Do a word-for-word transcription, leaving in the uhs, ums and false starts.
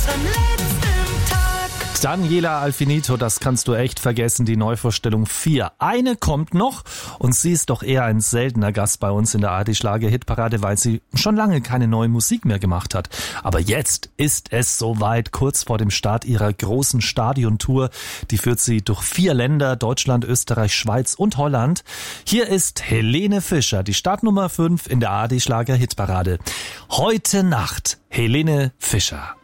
Zum letzten Tag. Daniela Alfinito, das kannst du echt vergessen, die Neuvorstellung vier. Eine kommt noch und sie ist doch eher ein seltener Gast bei uns in der A R D-Schlager-Hitparade, weil sie schon lange keine neue Musik mehr gemacht hat. Aber jetzt ist es soweit, kurz vor dem Start ihrer großen Stadiontour. Die führt sie durch vier Länder, Deutschland, Österreich, Schweiz und Holland. Hier ist Helene Fischer, die Startnummer fünf in der A R D-Schlager-Hitparade. Heute Nacht, Helene Fischer.